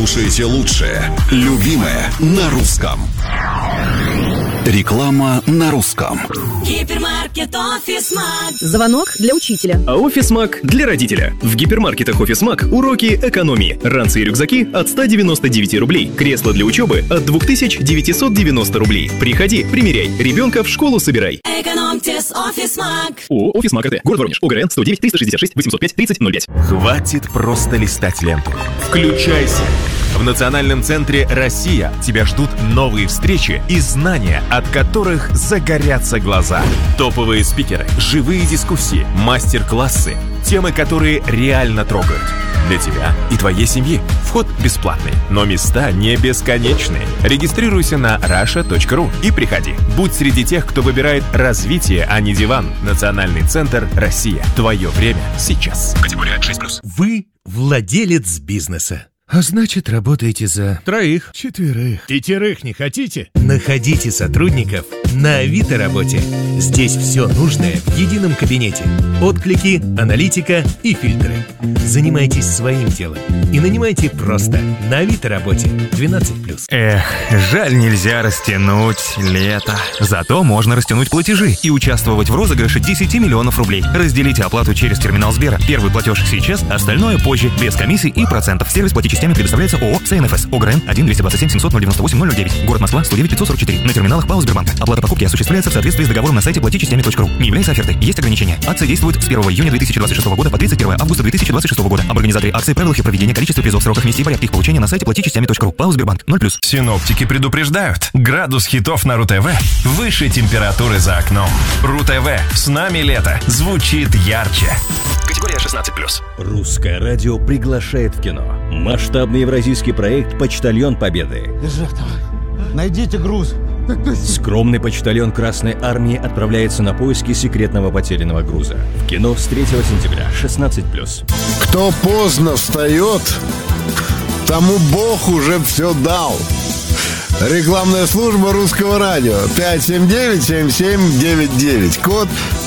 слушаете лучшее. Любимое на русском. Реклама на русском. Гипермаркет «Офисмаг». Звонок для учителя. А «Офисмаг» для родителя. В гипермаркетах «Офисмаг» уроки экономии. Ранцы и рюкзаки от 199 рублей. Кресло для учебы от 2990 рублей. Приходи, примеряй. Ребенка в школу собирай. Экономьте с «Офисмаг». ООО «Офисмаг» РТ. Город Воронеж. ОГРН 109 366 805 3005. Хватит просто листать ленту. Включайся. В Национальном центре «Россия» тебя ждут новые встречи и знания, от которых загорятся глаза. Топовые спикеры, живые дискуссии, мастер-классы, темы, которые реально трогают. Для тебя и твоей семьи. Вход бесплатный, но места не бесконечные. Регистрируйся на russia.ru и приходи. Будь среди тех, кто выбирает развитие, а не диван. Национальный центр «Россия». Твое время сейчас. Категория 6+. Вы владелец бизнеса. А значит, работаете за 3, 4, 5 не хотите? Находите сотрудников на Авито работе. Здесь все нужное в едином кабинете. Отклики, аналитика и фильтры. Занимайтесь своим делом и нанимайте просто на Авито работе 12+. Эх, жаль, нельзя растянуть лето. Зато можно растянуть платежи и участвовать в розыгрыше 10 миллионов рублей. Разделите оплату через терминал Сбера. Первый платеж сейчас, остальное позже, без комиссий и процентов. Сервис плати частями предоставляется ООО «СНФС». ОГРН 1-227-700-098-009. Город Москва, 109-544. На терминалах ПАО Сбербанка. Оплата покупки осуществляется в соответствии с договором на сайте платичастями.ру. Не является офертой. Есть ограничения. Акция действует с 1 июня 2026 года по 31 августа 2026 года. Об организаторе акции, правилах и проведении, количестве призов, сроках, месте и порядке их получения на сайте платичастями.ру. ПАО Сбербанк 0+. Синоптики предупреждают. Градус хитов на РУ-ТВ выше температуры за окном. РУ-ТВ. С нами лето. Звучит ярче. Категория 16+. Русское радио приглашает в кино. Масштабный евразийский проект «Почтальон Победы». Найдите груз. Скромный почтальон Красной Армии отправляется на поиски секретного потерянного груза. В кино с 3 сентября, 16+. Кто поздно встает, тому Бог уже все дал. Рекламная служба Русского радио. 579-7799. Код